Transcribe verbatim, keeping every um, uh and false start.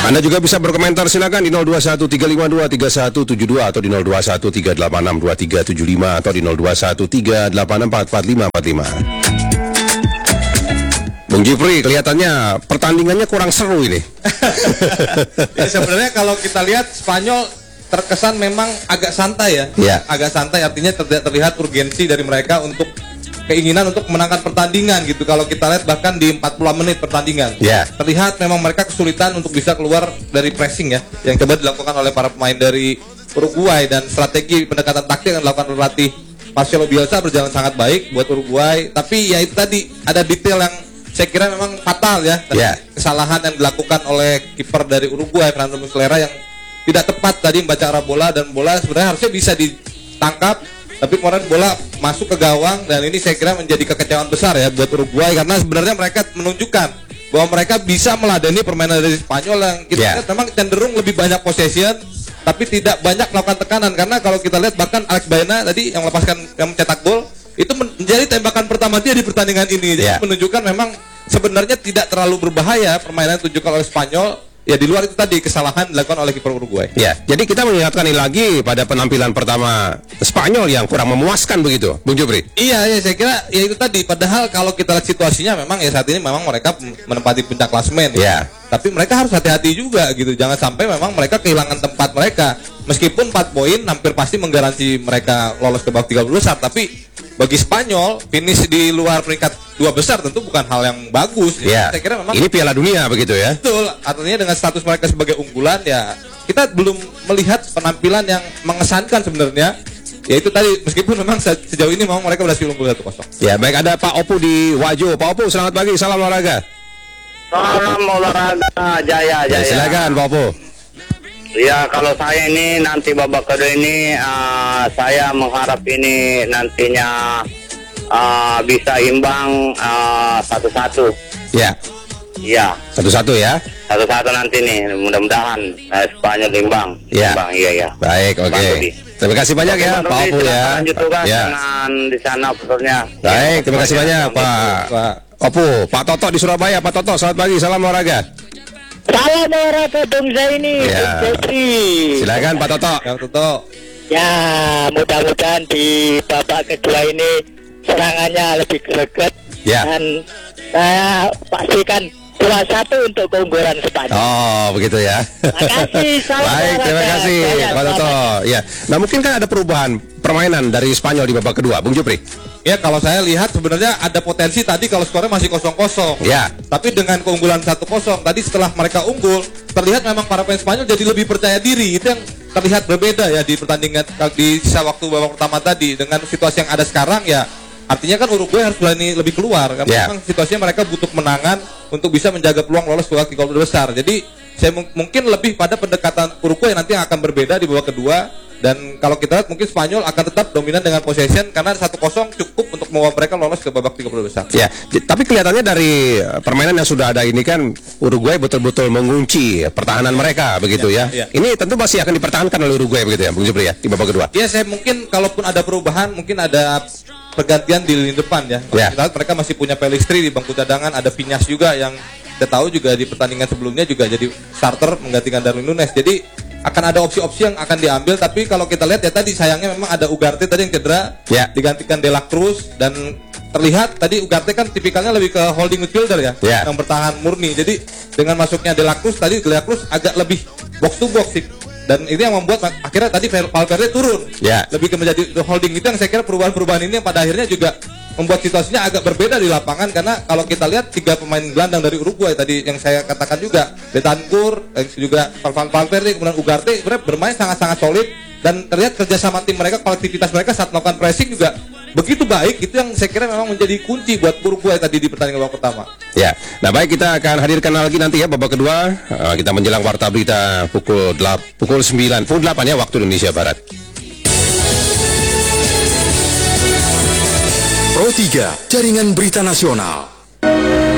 Anda juga bisa berkomentar, silakan di nol dua satu tiga lima dua tiga satu tujuh dua atau di nol dua satu tiga delapan enam dua tiga tujuh lima atau di nol dua satu tiga delapan empat empat lima empat lima. Bung Jupri, kelihatannya pertandingannya kurang seru ini. Ya, sebenarnya kalau kita lihat Spanyol terkesan memang agak santai ya. Ya. Agak santai artinya ter terlihat urgensi dari mereka untuk keinginan untuk menangkan pertandingan gitu. Kalau kita lihat bahkan di empat puluh menit pertandingan, yeah. terlihat memang mereka kesulitan untuk bisa keluar dari pressing ya, yang coba dilakukan oleh para pemain dari Uruguay, dan strategi pendekatan taktik yang dilakukan oleh pelatih Marcelo Bielsa berjalan sangat baik buat Uruguay. Tapi ya itu tadi ada detail yang saya kira memang fatal ya, yeah. kesalahan yang dilakukan oleh kiper dari Uruguay, Fernando Muslera, yang tidak tepat tadi membaca arah bola, dan bola sebenarnya harusnya bisa ditangkap. Tapi kemarin bola masuk ke gawang, dan ini saya kira menjadi kekecewaan besar ya buat Uruguay, karena sebenarnya mereka menunjukkan bahwa mereka bisa meladeni permainan dari Spanyol yang kita yeah. lihat memang cenderung lebih banyak possession tapi tidak banyak melakukan tekanan. Karena kalau kita lihat bahkan Alex Baena tadi yang melepaskan, yang mencetak gol itu menjadi tembakan pertama dia di pertandingan ini. Jadi yeah. menunjukkan memang sebenarnya tidak terlalu berbahaya permainan yang ditunjukkan oleh Spanyol. Ya di luar itu tadi kesalahan dilakukan oleh kiper Uruguay. Ya, jadi kita melihatkan ini lagi pada penampilan pertama Spanyol yang kurang memuaskan begitu, Bung Jupri. Iya, ya saya kira ya itu tadi. Padahal kalau kita lihat situasinya memang ya saat ini memang mereka menempati puncak klasemen. Ya. Tapi mereka harus hati-hati juga gitu. Jangan sampai memang mereka kehilangan tempat mereka. Meskipun empat poin hampir pasti menggaransi mereka lolos ke babak tiga puluh besar, tapi bagi Spanyol finish di luar peringkat dua besar tentu bukan hal yang bagus. Ya. Saya kira memang ini Piala Dunia begitu ya. Betul. Artinya dengan status mereka sebagai unggulan ya kita belum melihat penampilan yang mengesankan sebenarnya. Ya itu tadi, meskipun memang sejauh ini memang mereka berhasil unggul satu kosong. Ya, baik, ada Pak Opu di Wajo. Pak Opu, selamat pagi, salam olahraga. Salam olahraga, jaya, jaya. Ya, silakan Pak Opu. Ya, kalau saya ini nanti babak kedua ini uh, saya mengharap ini nantinya uh, bisa imbang satu-satu. Uh, ya. Iya. Satu-satu ya. Satu-satu nanti nih, mudah-mudahan uh, Spanyol imbang. Ya. Imbang, iya ya. Baik, oke. Okay. Terima kasih banyak oke, ya Pak Opu ya. Lanjut tugas ya. dengan di sana peturnya. Baik, terima kasih banyak Pak Pak Opu. Pak Toto di Surabaya. Pak Toto, selamat pagi, salam olahraga. Salam olahraga Bung Zaini, ya. Bung Jepri. Silakan Pak Toto. Pak Toto. Ya, mudah-mudahan di babak kedua ini serangannya lebih greget. Ya. Dan saya pastikan dua satu untuk keunggulan Spanyol. Oh, begitu ya. Terima kasih. Baik, terima kasih Pak Toto. Ya. Nah, mungkin kan ada perubahan permainan dari Spanyol di babak kedua, Bung Jupri. Ya, kalau saya lihat sebenarnya ada potensi tadi kalau skornya masih kosong kosong. Ya. Tapi dengan keunggulan satu kosong tadi setelah mereka unggul, terlihat memang para pemain Spanyol jadi lebih percaya diri. Itu yang terlihat berbeda ya di pertandingan di sisa waktu babak pertama tadi dengan situasi yang ada sekarang ya. Artinya kan Uruguay harus berani lebih keluar karena yeah. memang situasinya mereka butuh kemenangan untuk bisa menjaga peluang lolos ke babak tiga puluh besar. Jadi saya mungkin lebih pada pendekatan Uruguay nanti yang akan berbeda di babak kedua. Dan kalau kita lihat mungkin Spanyol akan tetap dominan dengan possession karena satu kosong cukup untuk membawa mereka lolos ke babak tiga puluh besar. Ya, tapi kelihatannya dari permainan yang sudah ada ini kan Uruguay betul-betul mengunci pertahanan mereka begitu ya. ya. ya. Ini tentu masih akan dipertahankan oleh Uruguay begitu ya, Bung Jupri ya di babak kedua. Iya, saya mungkin kalaupun ada perubahan mungkin ada pergantian di lini depan ya. ya. Kita lihat mereka masih punya Pelistri di bangku cadangan, ada Viñas juga yang kita tahu juga di pertandingan sebelumnya juga jadi starter menggantikan Darwin Núñez. Jadi akan ada opsi-opsi yang akan diambil, tapi kalau kita lihat ya tadi sayangnya memang ada Ugarte tadi yang cedera, ya. digantikan De La Cruz, dan terlihat tadi Ugarte kan tipikalnya lebih ke holding midfielder ya, ya. yang bertahan murni. Jadi dengan masuknya De La Cruz tadi, De La Cruz agak lebih box to box sih, dan ini yang membuat akhirnya tadi Valverde turun, ya. lebih ke menjadi holding. Itu yang saya kira perubahan-perubahan ini yang pada akhirnya juga membuat situasinya agak berbeda di lapangan, karena kalau kita lihat tiga pemain gelandang dari Uruguay tadi yang saya katakan juga Betancourt, juga Valverde, kemudian Ugarte sebenarnya bermain sangat-sangat solid, dan terlihat kerjasama tim mereka, kolektivitas mereka saat melakukan pressing juga begitu baik. Itu yang saya kira memang menjadi kunci buat Uruguay tadi di pertandingan babak pertama. Ya, nah baik, kita akan hadirkan lagi nanti ya babak kedua. Uh, kita menjelang warta berita pukul delapan, pukul sembilan, pukul delapan ya waktu Indonesia Barat. Pro tiga, Jaringan Berita Nasional.